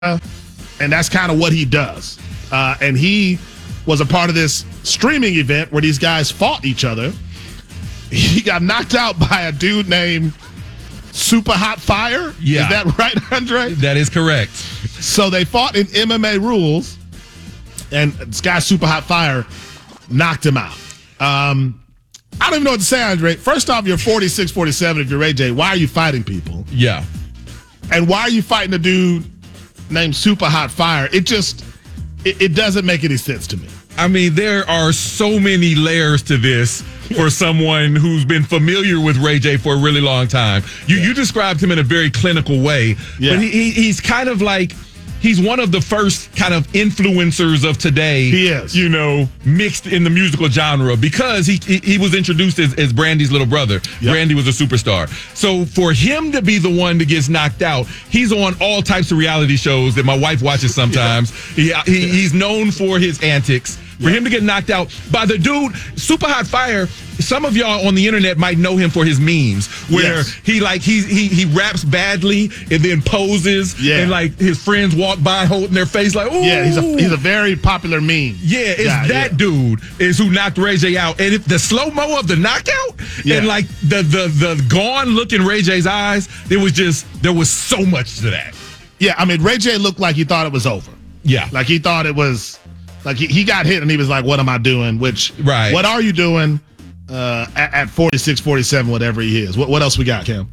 and that's kind of what he does. And he was a part of this streaming event where these guys fought each other. He got knocked out by a dude named Super Hot Fire. Yeah. Is that right, Andre? That is correct. So they fought in MMA rules, and this guy Super Hot Fire knocked him out. I don't even know what to say, Andre. First off, you're 46, 47 if you're Ray J. Why are you fighting people? Yeah. And why are you fighting a dude named Super Hot Fire? It doesn't make any sense to me. I mean, there are so many layers to this for someone who's been familiar with Ray J for a really long time. You described him in a very clinical way, but he's kind of like, he's one of the first kind of influencers of today. He is. You know, mixed in the musical genre because he was introduced as Brandy's little brother. Yep. Brandy was a superstar. So for him to be the one that gets knocked out, he's on all types of reality shows that my wife watches sometimes. He's known for his antics. For him to get knocked out by the dude, Super Hot Fire, some of y'all on the internet might know him for his memes where he raps badly and then poses and like his friends walk by holding their face like, ooh. Yeah, he's a very popular meme. Yeah, it's that dude is who knocked Ray J out. And if the slow-mo of the knockout and like the gone look in Ray J's eyes, there was so much to that. Yeah, I mean, Ray J looked like he thought it was over. Yeah. Like he thought it was, like he got hit and he was like, what am I doing? What are you doing at 46, 47, whatever he is? What else we got, Cam?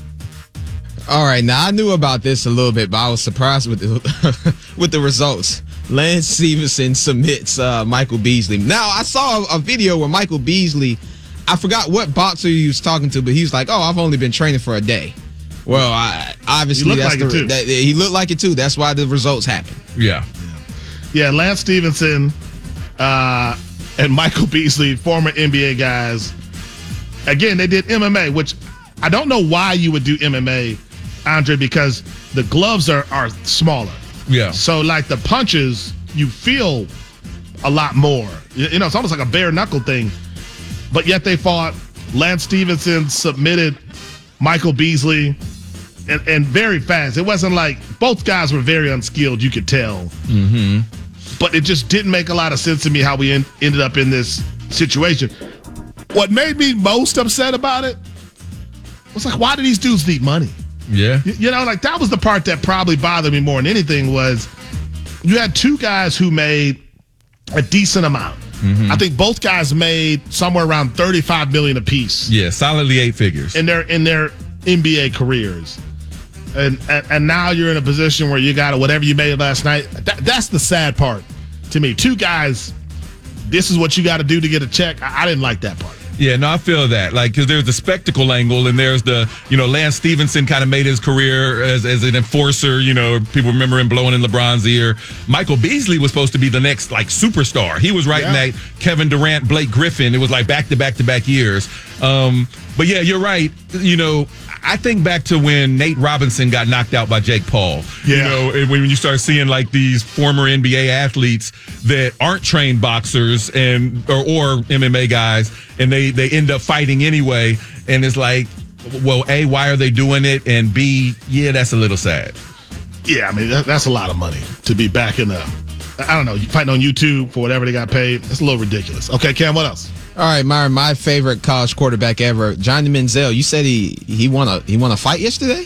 All right, now I knew about this a little bit, but I was surprised with the results. Lance Stevenson submits Michael Beasley. Now, I saw a video where Michael Beasley, I forgot what boxer he was talking to, but he was like, oh, I've only been training for a day. Well, obviously, he looked like it too. That's why the results happened. Yeah, Lance Stevenson and Michael Beasley, former NBA guys. Again, they did MMA, which I don't know why you would do MMA, Andre, because the gloves are smaller. Yeah. So, like, the punches, you feel a lot more. You know, it's almost like a bare knuckle thing. But yet they fought. Lance Stevenson submitted Michael Beasley and very fast. It wasn't like both guys were very unskilled, you could tell. Mm-hmm. But it just didn't make a lot of sense to me how we ended up in this situation. What made me most upset about it was like, why do these dudes need money? Yeah. You know, like that was the part that probably bothered me more than anything was you had two guys who made a decent amount. Mm-hmm. I think both guys made somewhere around $35 million apiece. Yeah, solidly 8 figures. In their NBA careers. And now you're in a position where you got whatever you made last night. That's the sad part to me. Two guys, this is what you got to do to get a check. I didn't like that part. Yeah, no, I feel that. Like, because there's the spectacle angle, and there's the, Lance Stevenson kind of made his career as an enforcer. People remember him blowing in LeBron's ear. Michael Beasley was supposed to be the next, like, superstar. He was right in that Kevin Durant, Blake Griffin. It was like back-to-back years. But, yeah, you're right. I think back to when Nate Robinson got knocked out by Jake Paul. Yeah. When you start seeing like these former NBA athletes that aren't trained boxers or MMA guys, and they end up fighting anyway, and it's like, well, A, why are they doing it? And B, yeah, that's a little sad. Yeah, I mean, that's a lot of money to be back in I don't know, fighting on YouTube for whatever they got paid. That's a little ridiculous. Okay, Cam, what else? All right, Myron, my favorite college quarterback ever, Johnny Manziel. You said he won a fight yesterday?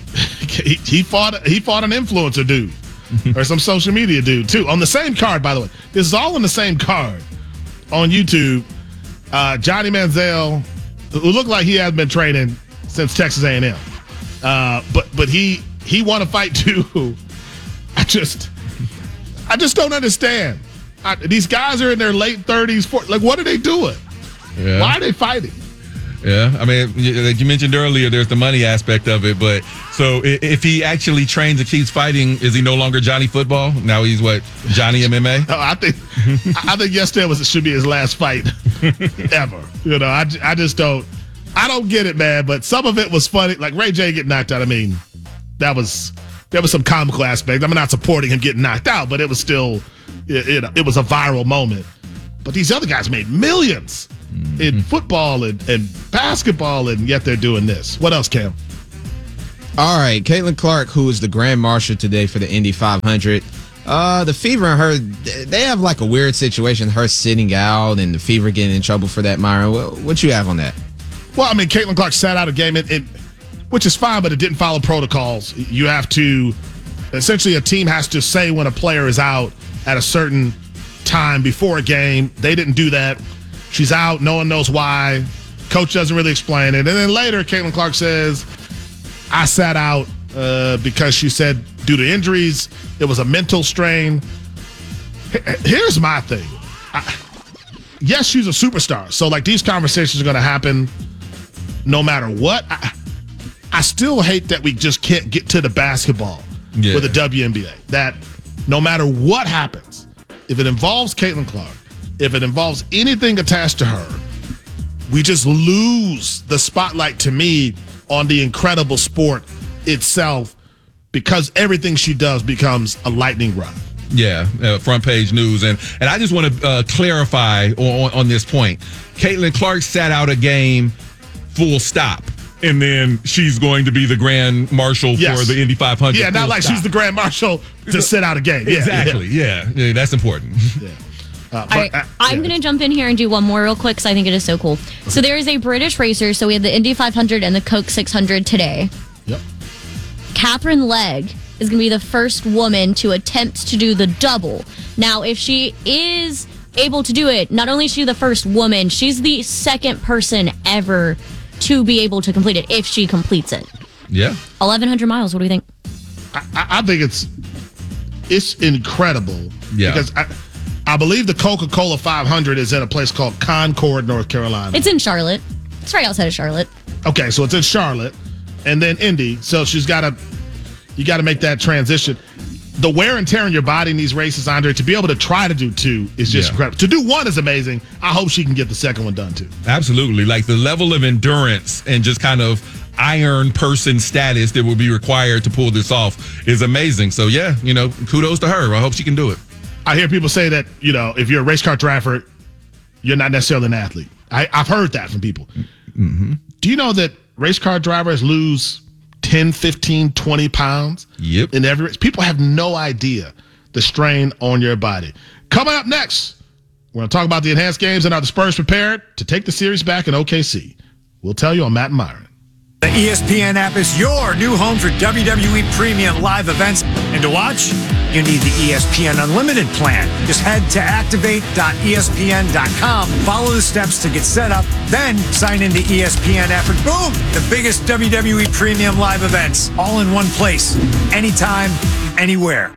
he fought an influencer dude or some social media dude too on the same card. By the way, this is all on the same card on YouTube. Johnny Manziel, who looked like he has been training since Texas A&M, but he won a fight too. I just don't understand. These guys are in their late 30s. Like, what are they doing? Yeah. Why are they fighting? Yeah, I mean, like you mentioned earlier, there's the money aspect of it. But so if he actually trains and keeps fighting, is he no longer Johnny Football? Now he's what, Johnny MMA? No, I think yesterday should be his last fight ever. I just don't. I don't get it, man. But some of it was funny. Like Ray J getting knocked out. I mean, there was some comical aspect. I'm not supporting him getting knocked out, but it was still. It was a viral moment. But these other guys made millions in football and basketball, and yet they're doing this. What else, Cam? All right, Caitlin Clark, who is the Grand Marshal today for the Indy 500. The Fever and her, they have like a weird situation. Her sitting out and the Fever getting in trouble for that, Myron. What you have on that? Well, I mean, Caitlin Clark sat out a game, which is fine, but it didn't follow protocols. You have to, essentially, a team has to say when a player is out at a certain time before a game. They didn't do that. She's out. No one knows why. Coach doesn't really explain it. And then later, Caitlin Clark says, I sat out because she said due to injuries, it was a mental strain. Here's my thing. Yes, she's a superstar. So, like, these conversations are going to happen no matter what. I still hate that we just can't get to the basketball with the WNBA. That no matter what happens, if it involves Caitlin Clark, if it involves anything attached to her, we just lose the spotlight, to me, on the incredible sport itself, because everything she does becomes a lightning rod. Yeah, front page news. And I just want to clarify on this point. Caitlin Clark sat out a game, full stop. And then she's going to be the Grand Marshal for the Indy 500. Yeah, not like she's the Grand Marshal to sit out a game. Exactly, yeah, that's important. Yeah. All right, I'm going to jump in here and do one more real quick because I think it is so cool. Okay. So there is a British racer. So we have the Indy 500 and the Coke 600 today. Yep. Katherine Legge is going to be the first woman to attempt to do the double. Now, if she is able to do it, not only is she the first woman, she's the second person ever to be able to complete it if she completes it. Yeah. 1,100 miles. What do you think? I think it's incredible. Yeah. Because I believe the Coca-Cola 500 is in a place called Concord, North Carolina. It's in Charlotte. It's right outside of Charlotte. Okay, so it's in Charlotte, and then Indy. So you got to make that transition. The wear and tear on your body in these races, Andre, to be able to try to do two is just incredible. To do one is amazing. I hope she can get the second one done too. Absolutely. Like the level of endurance and just kind of iron person status that will be required to pull this off is amazing. So yeah, kudos to her. I hope she can do it. I hear people say that, if you're a race car driver, you're not necessarily an athlete. I've heard that from people. Mm-hmm. Do you know that race car drivers lose 10, 15, 20 pounds in every race? People have no idea the strain on your body. Coming up next, we're going to talk about the enhanced games and are the Spurs prepared to take the series back in OKC. We'll tell you on Matt and Myron. The ESPN app is your new home for WWE premium live events. And to watch, you need the ESPN Unlimited plan. Just head to activate.espn.com, follow the steps to get set up, then sign into ESPN app and boom, the biggest WWE premium live events all in one place, anytime, anywhere.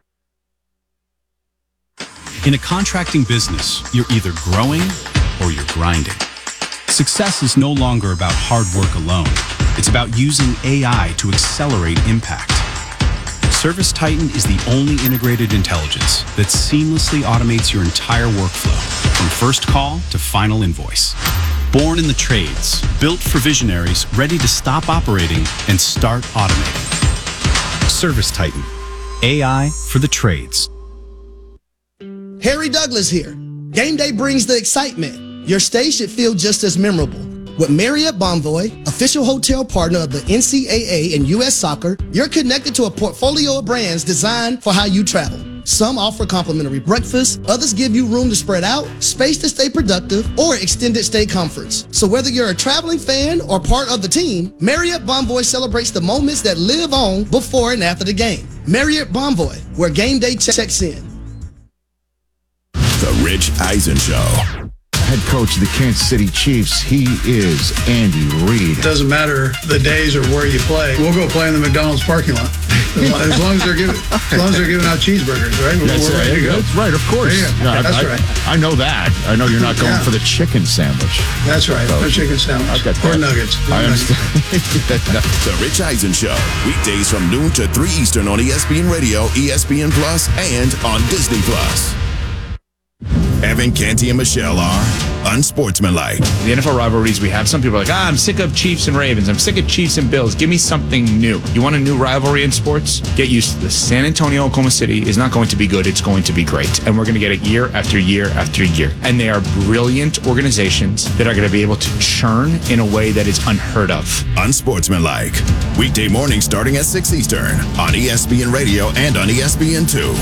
In a contracting business, you're either growing or you're grinding. Success is no longer about hard work alone. It's about using AI to accelerate impact. ServiceTitan is the only integrated intelligence that seamlessly automates your entire workflow, from first call to final invoice. Born in the trades, built for visionaries ready to stop operating and start automating. ServiceTitan, AI for the trades. Harry Douglas here. Game day brings the excitement. Your stay should feel just as memorable. With Marriott Bonvoy, official hotel partner of the NCAA and U.S. Soccer, you're connected to a portfolio of brands designed for how you travel. Some offer complimentary breakfast, others give you room to spread out, space to stay productive, or extended stay comforts. So whether you're a traveling fan or part of the team, Marriott Bonvoy celebrates the moments that live on before and after the game. Marriott Bonvoy, where game day checks in. The Rich Eisen Show. Head coach of the Kansas City Chiefs, he is Andy Reid. Doesn't matter the days or where you play. We'll go play in the McDonald's parking lot as long as they're giving out cheeseburgers, right? We're ready to go. That's right, of course. Yeah, that's right. I know that. I know you're not going for the chicken sandwich. That's right. No chicken sandwich. Or nuggets. I understand. The Rich Eisen Show. Weekdays from noon to 3 Eastern on ESPN Radio, ESPN Plus, and on Disney Plus. Evan, Canty, and Michelle are unsportsmanlike. The NFL rivalries we have, some people are like, I'm sick of Chiefs and Ravens. I'm sick of Chiefs and Bills. Give me something new. You want a new rivalry in sports? Get used to this. San Antonio, Oklahoma City is not going to be good. It's going to be great. And we're going to get it year after year after year. And they are brilliant organizations that are going to be able to churn in a way that is unheard of. Unsportsmanlike. Weekday morning starting at 6 Eastern on ESPN Radio and on ESPN2.